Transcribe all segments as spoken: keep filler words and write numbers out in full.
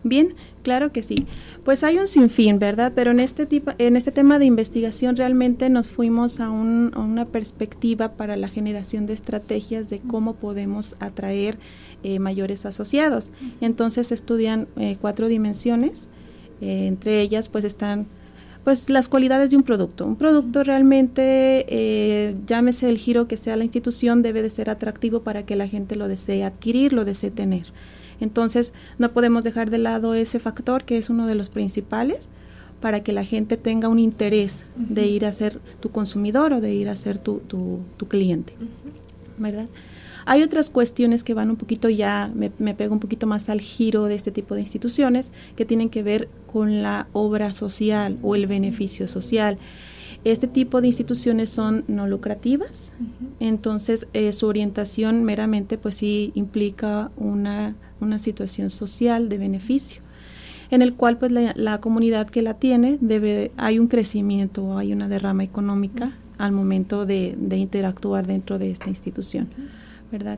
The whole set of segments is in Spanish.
Bien, claro que sí. Pues hay un sinfín, ¿verdad? Pero en este tipo, en este tema de investigación realmente nos fuimos a, un, a una perspectiva para la generación de estrategias de cómo podemos atraer eh, mayores asociados. Entonces estudian eh, cuatro dimensiones, eh, entre ellas pues están pues las cualidades de un producto. Un producto realmente, eh, llámese el giro que sea la institución, debe de ser atractivo para que la gente lo desee adquirir, lo desee tener. Entonces, no podemos dejar de lado ese factor que es uno de los principales para que la gente tenga un interés uh-huh. de ir a ser tu consumidor o de ir a ser tu, tu, tu cliente, uh-huh. ¿verdad? Hay otras cuestiones que van un poquito ya, me, me pego un poquito más al giro de este tipo de instituciones que tienen que ver con la obra social o el beneficio social. Este tipo de instituciones son no lucrativas, uh-huh. entonces eh, su orientación meramente pues sí implica una, una situación social de beneficio, en el cual pues la, la comunidad que la tiene debe, hay un crecimiento, hay una derrama económica uh-huh. al momento de, de interactuar dentro de esta institución, uh-huh. ¿verdad?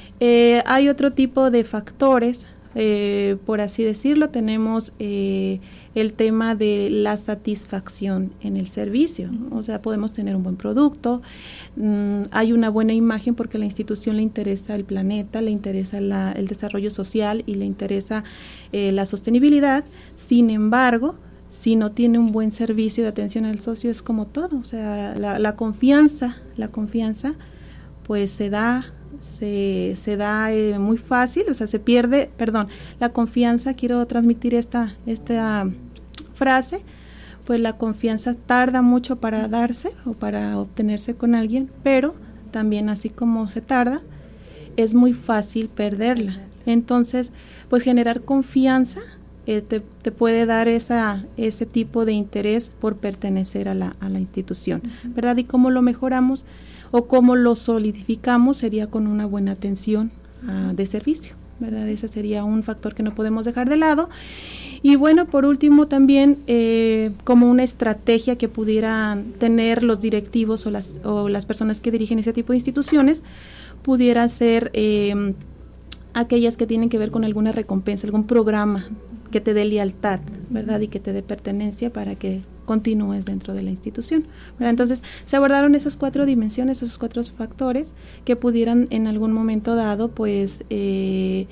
Eh, hay otro tipo de factores, eh, por así decirlo, tenemos eh, el tema de la satisfacción en el servicio, uh-huh. o sea, podemos tener un buen producto, mmm, hay una buena imagen porque a la institución le interesa el planeta, le interesa la, el desarrollo social y le interesa eh, la sostenibilidad. Sin embargo, si no tiene un buen servicio de atención al socio, es como todo, o sea, la, la confianza, la confianza, pues se da se, se da eh, muy fácil, o sea, se pierde, perdón, la confianza, quiero transmitir esta, esta frase, pues la confianza tarda mucho para darse o para obtenerse con alguien, pero también así como se tarda, es muy fácil perderla. Entonces, pues generar confianza eh, te, te puede dar esa ese tipo de interés por pertenecer a la, a la institución, ¿verdad? Y cómo lo mejoramos o cómo lo solidificamos sería con una buena atención uh, de servicio, ¿verdad? Ese sería un factor que no podemos dejar de lado. Y bueno, por último también eh, como una estrategia que pudieran tener los directivos o las, o las personas que dirigen ese tipo de instituciones, pudiera ser eh, aquellas que tienen que ver con alguna recompensa, algún programa que te dé lealtad, ¿verdad? Y que te dé pertenencia para que continúes dentro de la institución, ¿verdad? Entonces, se abordaron esas cuatro dimensiones, esos cuatro factores que pudieran en algún momento dado, pues, eh,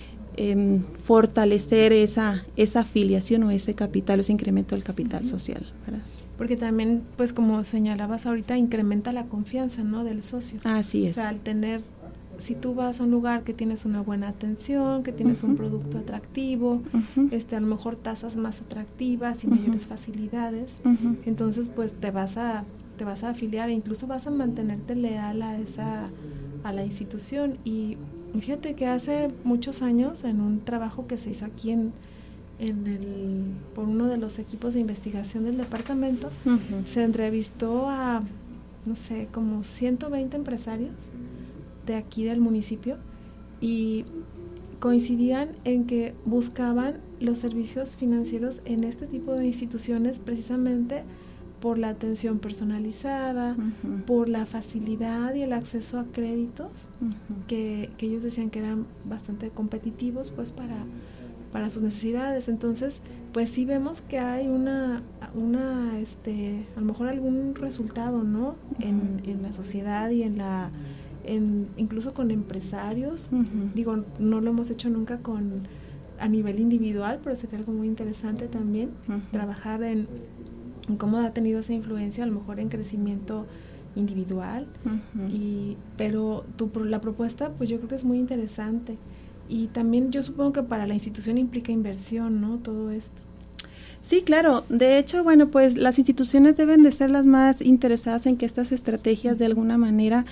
eh, fortalecer esa, esa afiliación o ese capital, ese incremento del capital social, ¿verdad? Porque también, pues, como señalabas ahorita, incrementa la confianza, ¿no?, del socio. Así es. O sea, al tener, si tú vas a un lugar que tienes una buena atención, que tienes uh-huh. un producto atractivo, uh-huh. este, a lo mejor tasas más atractivas y uh-huh. mayores facilidades, uh-huh. entonces pues te vas a te vas a afiliar e incluso vas a mantenerte leal a esa a la institución. Y fíjate que hace muchos años, en un trabajo que se hizo aquí en en el por uno de los equipos de investigación del departamento, uh-huh. se entrevistó a, no sé, como ciento veinte empresarios de aquí del municipio, y coincidían en que buscaban los servicios financieros en este tipo de instituciones precisamente por la atención personalizada, uh-huh. por la facilidad y el acceso a créditos, uh-huh. que, que ellos decían que eran bastante competitivos pues para, para sus necesidades. Entonces, pues sí vemos que hay una, una este, a lo mejor algún resultado, ¿no? Uh-huh. en, en la sociedad y en la En, incluso con empresarios, uh-huh. digo, no lo hemos hecho nunca con a nivel individual, pero sería algo muy interesante también, uh-huh. trabajar en, en cómo ha tenido esa influencia, a lo mejor en crecimiento individual, uh-huh. y pero tu, la propuesta, pues yo creo que es muy interesante, y también yo supongo que para la institución implica inversión, ¿no?, todo esto. Sí, claro. De hecho, bueno, pues las instituciones deben de ser las más interesadas en que estas estrategias de alguna manera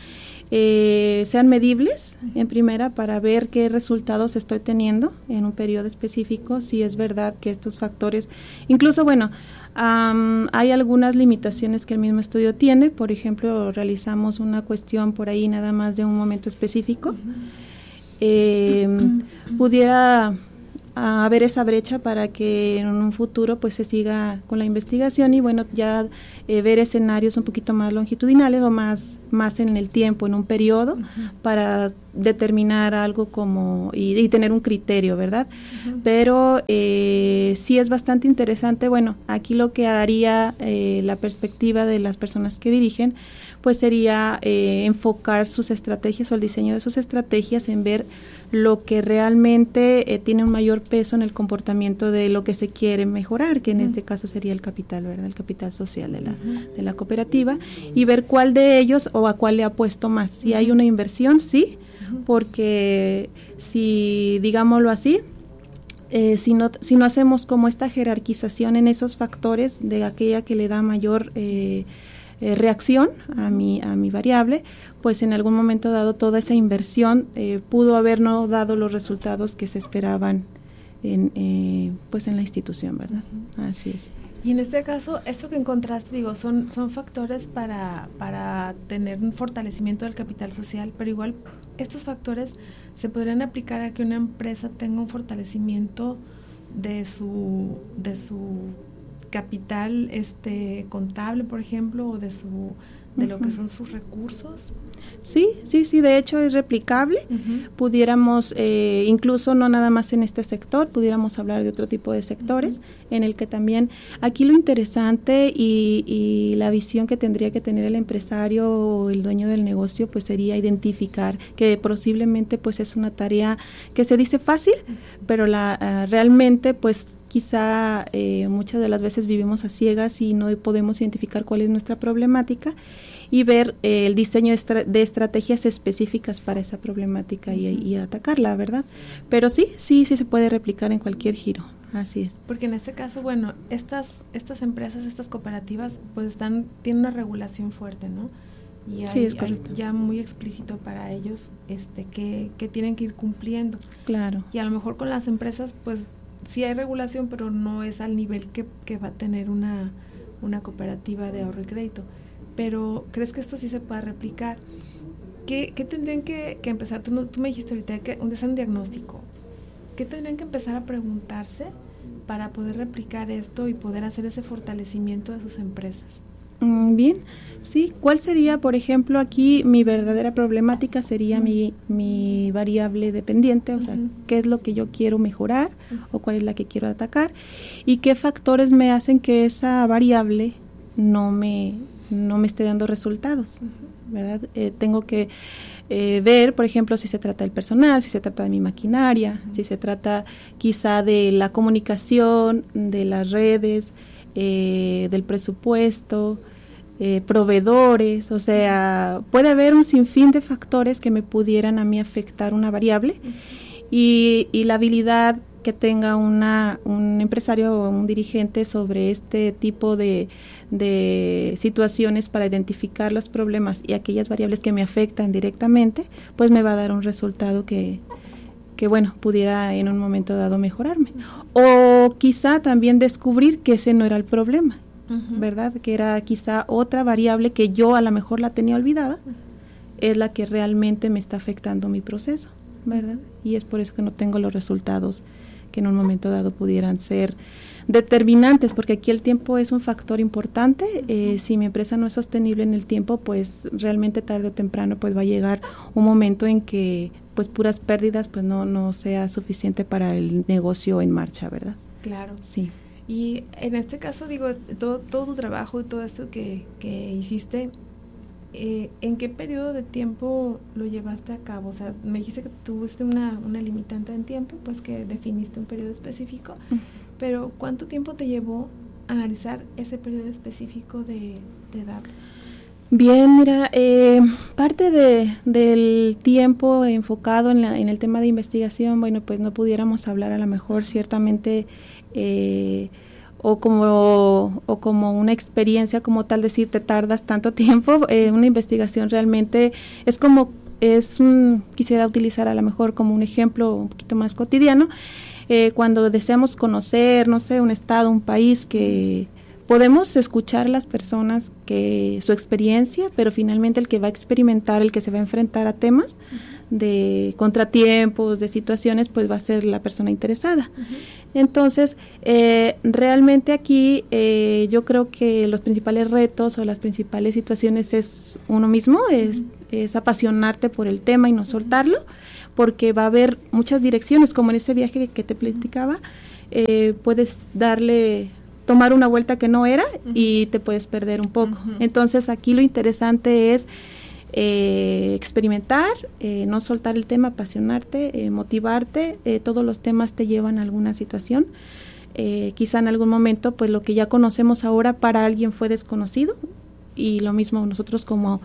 eh, sean medibles, en primera, para ver qué resultados estoy teniendo en un periodo específico, si es verdad que estos factores, incluso, bueno, um, hay algunas limitaciones que el mismo estudio tiene. Por ejemplo, realizamos una cuestión por ahí nada más de un momento específico. Eh, pudiera a haber esa brecha para que en un futuro pues se siga con la investigación y bueno, ya eh, ver escenarios un poquito más longitudinales o más, más en el tiempo, en un periodo, uh-huh. para determinar algo como y, y tener un criterio, ¿verdad? Uh-huh. Pero eh, sí es bastante interesante. Bueno, aquí lo que haría eh, la perspectiva de las personas que dirigen, pues sería eh, enfocar sus estrategias o el diseño de sus estrategias en ver lo que realmente eh, tiene un mayor peso en el comportamiento de lo que se quiere mejorar, que en uh-huh. este caso sería el capital, ¿verdad? El capital social de la, uh-huh. de la cooperativa, y ver cuál de ellos o a cuál le apuesto más. Si uh-huh. hay una inversión, sí, uh-huh. porque si, digámoslo así, eh, si no si no hacemos como esta jerarquización en esos factores de aquella que le da mayor eh, eh, reacción a mi, a mi variable, pues en algún momento dado toda esa inversión eh, pudo haber no dado los resultados que se esperaban en, eh, pues en la institución, ¿verdad? Uh-huh. Así es. Y en este caso, esto que encontraste, digo, son, son factores para, para tener un fortalecimiento del capital social, pero igual estos factores se podrían aplicar a que una empresa tenga un fortalecimiento de su, de su capital este contable, por ejemplo, o de su de uh-huh. lo que son sus recursos. Sí, sí, sí, de hecho es replicable. Uh-huh. Pudiéramos, eh, incluso no nada más en este sector, pudiéramos hablar de otro tipo de sectores, uh-huh. en el que también, aquí lo interesante y, y la visión que tendría que tener el empresario o el dueño del negocio, pues sería identificar que posiblemente pues es una tarea que se dice fácil, uh-huh. pero la uh, realmente pues quizá eh, muchas de las veces vivimos a ciegas y no podemos identificar cuál es nuestra problemática y ver eh, el diseño de, estra- de estrategias específicas para esa problemática y, y atacarla, ¿verdad? Pero sí, sí, sí se puede replicar en cualquier giro, así es. Porque en este caso, bueno, estas estas empresas, estas cooperativas, pues están tienen una regulación fuerte, ¿no? Y hay, sí, es hay ya muy explícito para ellos este que, que tienen que ir cumpliendo. Claro. Y a lo mejor con las empresas, pues sí hay regulación, pero no es al nivel que, que va a tener una, una cooperativa de ahorro y crédito. Pero ¿crees que esto sí se pueda replicar? ¿Qué, qué tendrían que, que empezar? Tú, tú me dijiste ahorita que un, un diagnóstico. ¿Qué tendrían que empezar a preguntarse para poder replicar esto y poder hacer ese fortalecimiento de sus empresas? Mm, bien, sí. ¿Cuál sería, por ejemplo, aquí mi verdadera problemática sería uh-huh. mi, mi variable dependiente? O uh-huh. sea, ¿qué es lo que yo quiero mejorar uh-huh. o cuál es la que quiero atacar? ¿Y qué factores me hacen que esa variable no me, no me esté dando resultados? Uh-huh. ¿Verdad? Eh, tengo que eh, ver, por ejemplo, si se trata del personal, si se trata de mi maquinaria, uh-huh. si se trata quizá de la comunicación, de las redes, eh, del presupuesto, eh, proveedores, o sea, puede haber un sinfín de factores que me pudieran a mí afectar una variable uh-huh. y, y la habilidad que tenga una un empresario o un dirigente sobre este tipo de, de situaciones para identificar los problemas y aquellas variables que me afectan directamente, pues me va a dar un resultado que, que bueno, pudiera en un momento dado mejorarme. O quizá también descubrir que ese no era el problema, uh-huh. ¿verdad? Que era quizá otra variable que yo a lo mejor la tenía olvidada, uh-huh. es la que realmente me está afectando mi proceso, ¿verdad? Y es por eso que no tengo los resultados que en un momento dado pudieran ser determinantes, porque aquí el tiempo es un factor importante. Eh, si mi empresa no es sostenible en el tiempo, pues realmente tarde o temprano pues va a llegar un momento en que pues puras pérdidas pues no, no sea suficiente para el negocio en marcha, ¿verdad? Claro. Sí. Y en este caso, digo, todo, todo tu trabajo y todo esto que, que hiciste, Eh, ¿en qué periodo de tiempo lo llevaste a cabo? O sea, me dijiste que tuviste una, una limitante en tiempo, pues que definiste un periodo específico, uh-huh. pero ¿cuánto tiempo te llevó a analizar ese periodo específico de, de datos? Bien, mira, eh, parte de, del tiempo enfocado en, la, en el tema de investigación, bueno, pues no pudiéramos hablar a lo mejor ciertamente eh, o como o como una experiencia como tal, decir te tardas tanto tiempo. Eh, una investigación realmente es como es un, quisiera utilizar a lo mejor como un ejemplo un poquito más cotidiano, eh, cuando deseamos conocer, no sé, un estado, un país que podemos escuchar a las personas que su experiencia, pero finalmente el que va a experimentar, el que se va a enfrentar a temas de contratiempos, de situaciones, pues va a ser la persona interesada. Uh-huh. Entonces, eh, realmente aquí eh, yo creo que los principales retos o las principales situaciones es uno mismo, uh-huh. es, es apasionarte por el tema y no soltarlo, porque va a haber muchas direcciones, como en ese viaje que, que te platicaba, eh, puedes darle... tomar una vuelta que no era uh-huh. y te puedes perder un poco. Uh-huh. Entonces, aquí lo interesante es eh, experimentar, eh, no soltar el tema, apasionarte, eh, motivarte. Eh, todos los temas te llevan a alguna situación. Eh, quizá en algún momento, pues lo que ya conocemos ahora para alguien fue desconocido, y lo mismo nosotros como,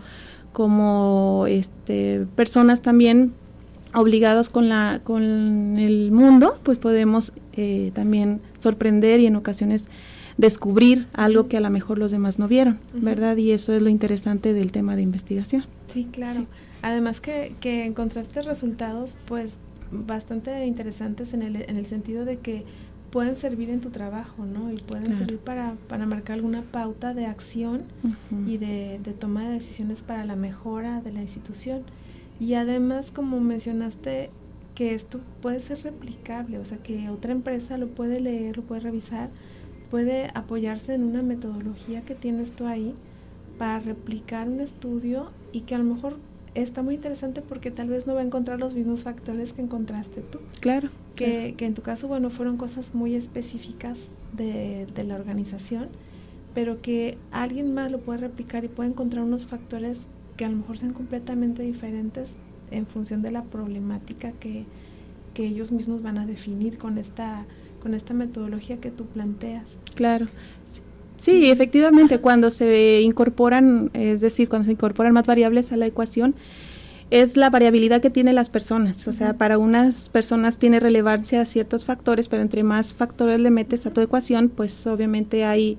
como este, personas también obligados con la con el mundo, pues podemos eh, también sorprender y en ocasiones descubrir algo que a lo mejor los demás no vieron, ¿verdad? Y eso es lo interesante del tema de investigación. Sí, claro. Sí. Además que, que encontraste resultados pues bastante interesantes en el, en el sentido de que pueden servir en tu trabajo, ¿no? Y pueden claro. servir para, para marcar alguna pauta de acción uh-huh. y de, de toma de decisiones para la mejora de la institución. Y además, como mencionaste, que esto puede ser replicable, o sea, que otra empresa lo puede leer, lo puede revisar, puede apoyarse en una metodología que tienes tú ahí para replicar un estudio, y que a lo mejor está muy interesante porque tal vez no va a encontrar los mismos factores que encontraste tú. Claro. Que, claro. que en tu caso, bueno, fueron cosas muy específicas de, de la organización, pero que alguien más lo puede replicar y puede encontrar unos factores que a lo mejor sean completamente diferentes en función de la problemática que, que ellos mismos van a definir con esta con esta metodología que tú planteas. Claro. Sí, sí, efectivamente, cuando se incorporan, es decir, cuando se incorporan más variables a la ecuación, es la variabilidad que tienen las personas. O sea, uh-huh. para unas personas tiene relevancia ciertos factores, pero entre más factores le metes a tu ecuación, pues obviamente hay...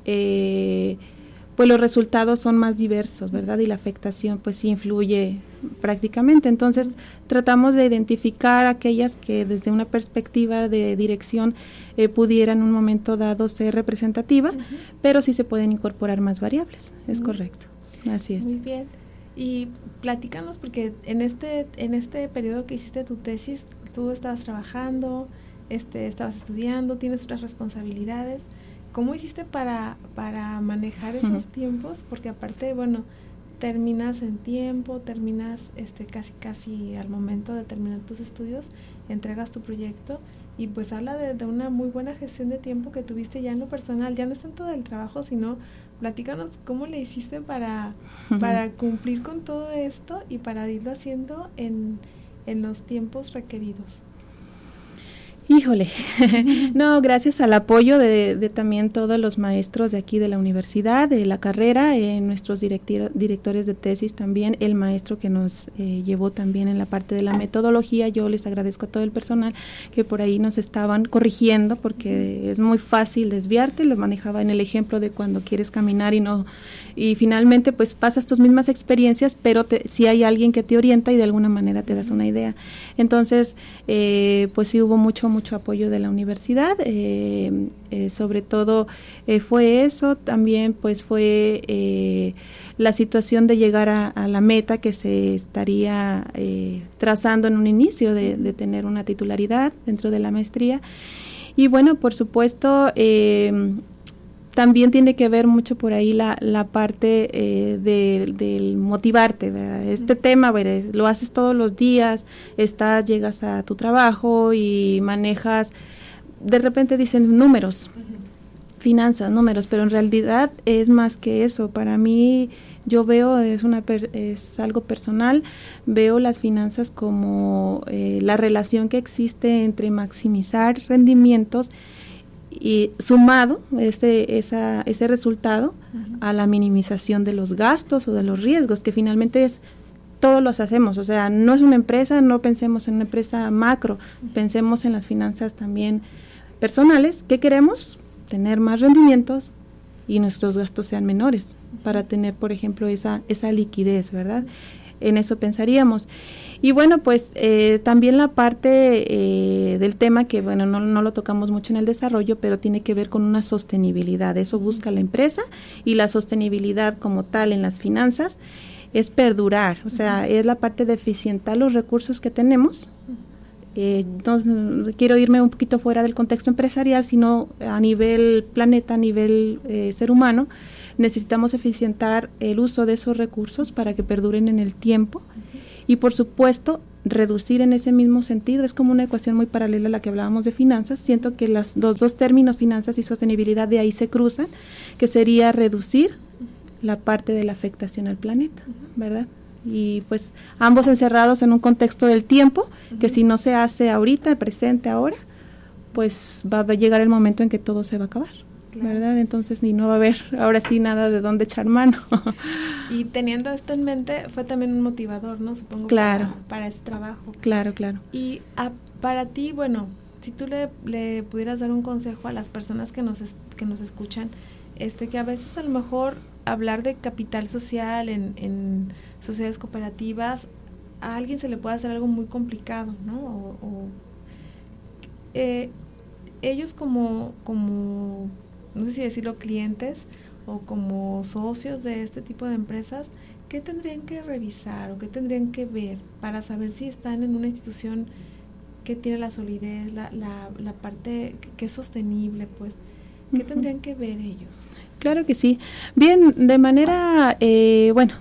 Eh, pues los resultados son más diversos, ¿verdad? Y la afectación pues sí influye prácticamente. Entonces tratamos de identificar aquellas que desde una perspectiva de dirección eh, pudieran en un momento dado ser representativa, uh-huh. pero sí se pueden incorporar más variables, es uh-huh. correcto, así es. Muy bien, y platícanos, porque en este, en este periodo que hiciste tu tesis, tú estabas trabajando, este, estabas estudiando, tienes otras responsabilidades. ¿Cómo hiciste para, para manejar esos uh-huh. tiempos? Porque aparte, bueno, terminas en tiempo, terminas este casi casi al momento de terminar tus estudios, entregas tu proyecto, y pues habla de, de una muy buena gestión de tiempo que tuviste ya en lo personal. Ya no es tanto del trabajo, sino platícanos cómo le hiciste para, uh-huh. para cumplir con todo esto y para irlo haciendo en, en los tiempos requeridos. Híjole, no, gracias al apoyo de, de también todos los maestros de aquí de la universidad, de la carrera, eh, nuestros directir, directores de tesis también, el maestro que nos eh, llevó también en la parte de la metodología. Yo les agradezco a todo el personal que por ahí nos estaban corrigiendo, porque es muy fácil desviarte. Lo manejaba en el ejemplo de cuando quieres caminar y no, y finalmente pues pasas tus mismas experiencias, pero te, si hay alguien que te orienta y de alguna manera te das una idea. Entonces, eh, pues sí hubo mucho, mucho mucho apoyo de la universidad, eh, eh, sobre todo eh, fue eso, también pues fue eh, la situación de llegar a, a la meta que se estaría eh, trazando en un inicio de, de tener una titularidad dentro de la maestría. Y bueno, por supuesto, eh, también tiene que ver mucho por ahí la, la parte eh, del de motivarte, ¿verdad? Este uh-huh. tema, ¿verdad? Lo haces todos los días, estás, llegas a tu trabajo y manejas, de repente dicen números, uh-huh. finanzas, números, pero en realidad es más que eso. Para mí, yo veo, es, una per, es algo personal, veo las finanzas como eh, la relación que existe entre maximizar rendimientos y sumado ese esa ese resultado uh-huh. a la minimización de los gastos o de los riesgos, que finalmente es todos los hacemos. O sea, no es una empresa, no pensemos en una empresa macro, uh-huh. pensemos en las finanzas también personales. ¿Qué queremos? Tener más rendimientos y nuestros gastos sean menores, uh-huh. para tener, por ejemplo, esa esa liquidez, ¿verdad? en eso pensaríamos. Y bueno, pues eh, también la parte eh, del tema que, bueno, no, no lo tocamos mucho en el desarrollo, pero tiene que ver con una sostenibilidad. Eso busca la empresa, y la sostenibilidad como tal en las finanzas es perdurar, o sea, uh-huh. es la parte de eficientar los recursos que tenemos. Eh, entonces, no quiero irme un poquito fuera del contexto empresarial, sino a nivel planeta, a nivel eh, ser humano, necesitamos eficientar el uso de esos recursos para que perduren en el tiempo. Uh-huh. Y por supuesto, reducir en ese mismo sentido. Es como una ecuación muy paralela a la que hablábamos de finanzas. Siento que las, los dos términos, finanzas y sostenibilidad, de ahí se cruzan, que sería reducir la parte de la afectación al planeta, ¿verdad? Y pues ambos encerrados en un contexto del tiempo, uh-huh. que si no se hace ahorita, presente, ahora, pues va a llegar el momento en que todo se va a acabar. Claro. ¿Verdad? Entonces ni no va a haber ahora sí nada de dónde echar mano. Y teniendo esto en mente, fue también un motivador, ¿no? Supongo, claro. para, para ese trabajo. Claro, claro. Y a, para ti, bueno, si tú le, le pudieras dar un consejo a las personas que nos es, que nos escuchan, este que a veces a lo mejor hablar de capital social en, en sociedades cooperativas, a alguien se le puede hacer algo muy complicado, ¿no? O, o eh, ellos como como no sé si decirlo, clientes o como socios de este tipo de empresas, ¿qué tendrían que revisar o qué tendrían que ver para saber si están en una institución que tiene la solidez, la, la, la parte que, que es sostenible, pues? ¿Qué uh-huh. tendrían que ver ellos? Claro que sí. Bien, de manera, eh, bueno,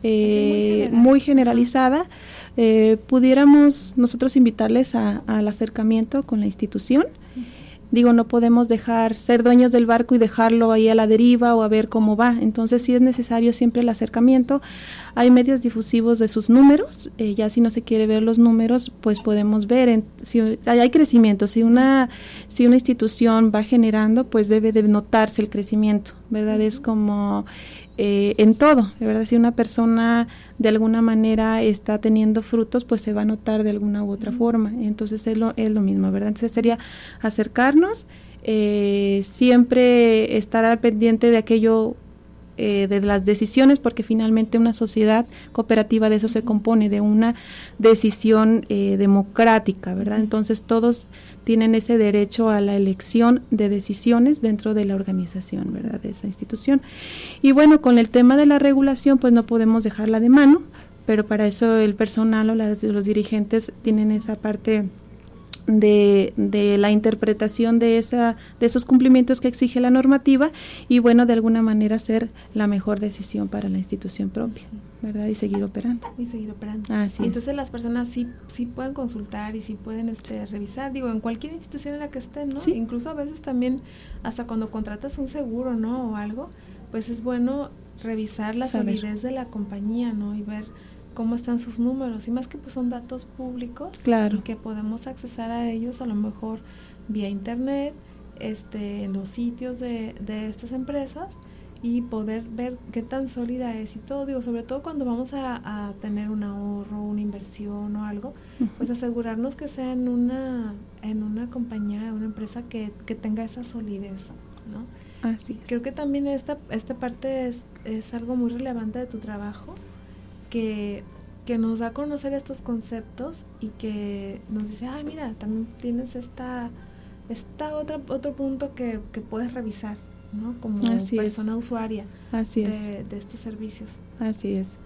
eh, muy, muy generalizada, eh, pudiéramos nosotros invitarles a, al acercamiento con la institución. Digo, no podemos dejar ser dueños del barco y dejarlo ahí a la deriva o a ver cómo va. Entonces sí es necesario siempre el acercamiento. Hay medios difusivos de sus números. Eh, ya si no se quiere ver los números, pues podemos ver. En, si hay crecimiento. Si una si una institución va generando, pues debe de notarse el crecimiento, ¿verdad? Es como eh, en todo, ¿verdad? Si una persona de alguna manera está teniendo frutos, pues se va a notar de alguna u otra forma. Entonces es lo, es lo mismo, ¿verdad? Entonces sería acercarnos, eh, siempre estar al pendiente de aquello, eh, de las decisiones, porque finalmente una sociedad cooperativa de eso se compone, de una decisión eh, democrática, ¿verdad? Entonces todos tienen ese derecho a la elección de decisiones dentro de la organización, ¿verdad?, de esa institución. Y bueno, con el tema de la regulación, pues no podemos dejarla de mano, pero para eso el personal o las, los dirigentes tienen esa parte de, de la interpretación de esa de esos cumplimientos que exige la normativa y bueno, de alguna manera hacer la mejor decisión para la institución propia, ¿verdad? Y seguir operando. Y seguir operando. Así y es. Entonces las personas sí sí pueden consultar y sí pueden este revisar, digo, en cualquier institución en la que estén, ¿no? Sí. Incluso a veces también, hasta cuando contratas un seguro, ¿no? O algo, pues es bueno revisar la Saber. solidez de la compañía, ¿no? Y ver cómo están sus números, y más que pues son datos públicos, claro, y que podemos accesar a ellos a lo mejor vía internet, este, en los sitios de, de estas empresas, y poder ver qué tan sólida es y todo, digo, sobre todo cuando vamos a, a tener un ahorro, una inversión o algo, uh-huh. pues asegurarnos que sea en una, en una compañía, una empresa que, que tenga esa solidez, ¿no? Así es. Creo que también esta, esta parte es, es algo muy relevante de tu trabajo, Que, que nos da a conocer estos conceptos y que nos dice, ah, mira, también tienes esta esta otra otro punto que, que puedes revisar, ¿no? Como Así persona es. usuaria Así de, es. de estos servicios. Así es.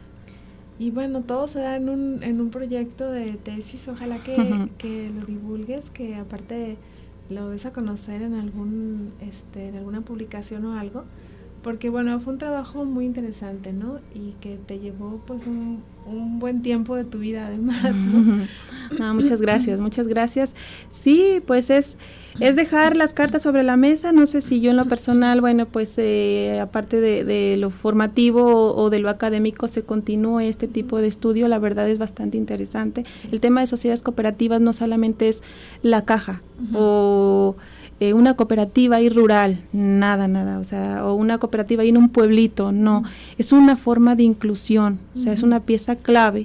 Y bueno, todo se da en un, en un proyecto de tesis, ojalá que, uh-huh. que lo divulgues, que aparte lo des a conocer en algún este en alguna publicación o algo. Porque bueno, fue un trabajo muy interesante, ¿no? Y que te llevó pues un, un buen tiempo de tu vida además, ¿no? No, muchas gracias, muchas gracias. Sí, pues es es dejar las cartas sobre la mesa. No sé si yo en lo personal, bueno, pues eh, aparte de, de lo formativo o, o de lo académico se continúe este tipo de estudio, la verdad es bastante interesante. El tema de sociedades cooperativas no solamente es la caja uh-huh. o Eh, una cooperativa ahí rural, nada, nada, o sea, o una cooperativa ahí en un pueblito, no, es una forma de inclusión, o sea, uh-huh. es una pieza clave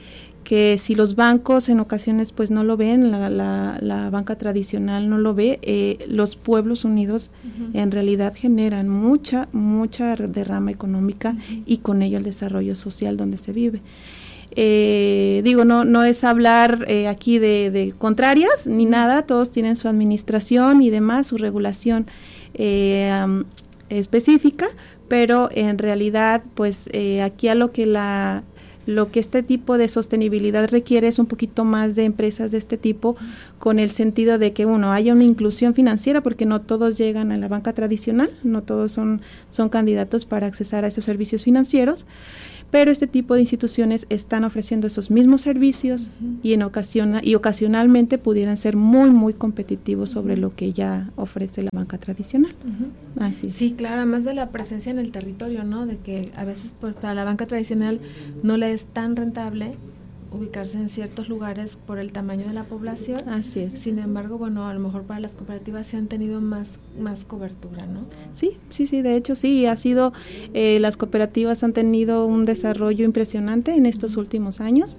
que si los bancos en ocasiones pues no lo ven, la, la, la banca tradicional no lo ve, eh, los pueblos unidos uh-huh. en realidad generan mucha, mucha derrama económica uh-huh. y con ello el desarrollo social donde se vive. Eh, digo, no no es hablar eh, aquí de, de contrarias ni nada, todos tienen su administración y demás, su regulación eh, um, específica, pero en realidad, pues eh, aquí a lo que la lo que este tipo de sostenibilidad requiere es un poquito más de empresas de este tipo, con el sentido de que uno haya una inclusión financiera, porque no todos llegan a la banca tradicional, no todos son son candidatos para accesar a esos servicios financieros, pero este tipo de instituciones están ofreciendo esos mismos servicios uh-huh. y en ocasión y ocasionalmente pudieran ser muy muy competitivos sobre uh-huh. lo que ya ofrece la banca tradicional. Uh-huh. Así es. Sí, claro, además de la presencia en el territorio, ¿no? De que a veces pues, para la banca tradicional no le es tan rentable ubicarse en ciertos lugares por el tamaño de la población. Así es. Sin embargo, bueno, a lo mejor para las cooperativas sí han tenido más más cobertura, ¿no? Sí, sí, sí, de hecho sí, ha sido, eh, las cooperativas han tenido un desarrollo impresionante en estos últimos años.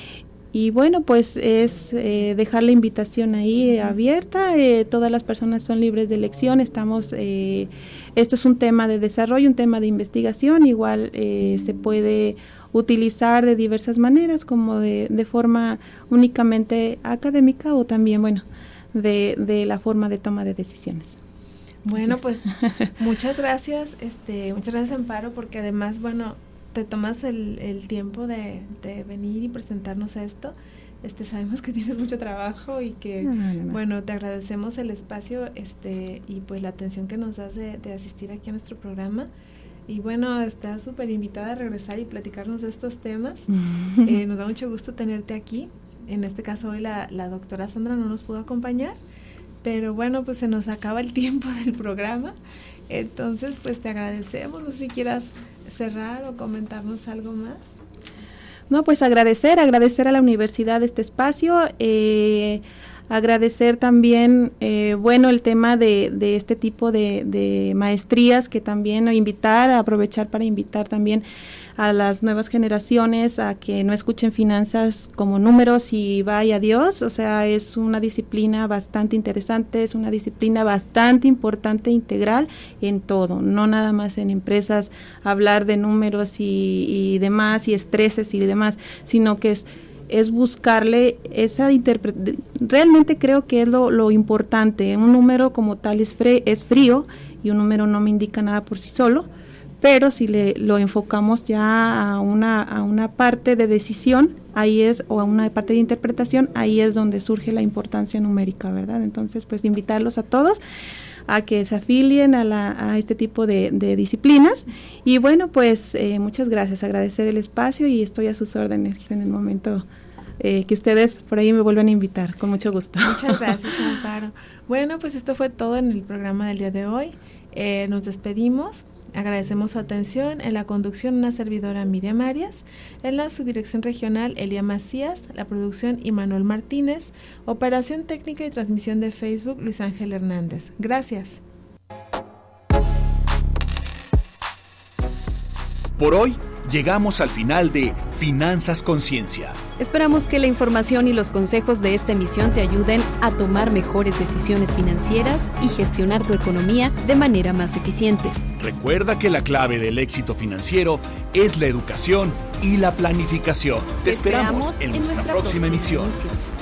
Y bueno, pues es eh, dejar la invitación ahí eh, abierta, eh, todas las personas son libres de elección, estamos, eh, esto es un tema de desarrollo, un tema de investigación, igual eh, se puede utilizar de diversas maneras, como de, de forma únicamente académica o también, bueno, de, de la forma de toma de decisiones. Bueno, pues muchas gracias, este, muchas gracias Amparo, porque además, bueno, te tomas el, el tiempo de, de venir y presentarnos esto. Este, sabemos que tienes mucho trabajo y que, no, no, no. bueno, te agradecemos el espacio, este, y pues la atención que nos das de, de asistir aquí a nuestro programa. Y bueno, estás súper invitada a regresar y platicarnos de estos temas. eh, nos da mucho gusto tenerte aquí. En este caso hoy la, la doctora Sandra no nos pudo acompañar, pero bueno, pues se nos acaba el tiempo del programa. Entonces, pues te agradecemos. No sé si quieras cerrar o comentarnos algo más. No, pues agradecer, agradecer a la universidad este espacio, eh, agradecer también, eh, bueno, el tema de, de este tipo de, de maestrías, que también invitar, aprovechar para invitar también a las nuevas generaciones a que no escuchen finanzas como números y vaya Dios, o sea, es una disciplina bastante interesante, es una disciplina bastante importante, integral en todo, no nada más en empresas hablar de números y, y demás y estreses y demás, sino que es es buscarle esa interpretación. Realmente creo que es lo, lo importante. Un número como tal es, fre- es frío y un número no me indica nada por sí solo, pero si le lo enfocamos ya a una a una parte de decisión, ahí es, o a una parte de interpretación, ahí es donde surge la importancia numérica, ¿verdad? Entonces, pues invitarlos a todos a que se afilien a, la, a este tipo de, de disciplinas. Y bueno, pues eh, muchas gracias, agradecer el espacio y estoy a sus órdenes en el momento eh, que ustedes por ahí me vuelvan a invitar, con mucho gusto. Muchas gracias, Amparo. Bueno, pues esto fue todo en el programa del día de hoy. Eh, nos despedimos. Agradecemos su atención. En la conducción, una servidora Miriam Arias. En la subdirección regional, Elia Macías. La producción, Imanuel Martínez. Operación técnica y transmisión de Facebook, Luis Ángel Hernández. Gracias. Por hoy, llegamos al final de Finanzas Conciencia. Esperamos que la información y los consejos de esta emisión te ayuden a tomar mejores decisiones financieras y gestionar tu economía de manera más eficiente. Recuerda que la clave del éxito financiero es la educación y la planificación. Te, Te esperamos, esperamos en, en nuestra, nuestra próxima, próxima emisión. emisión.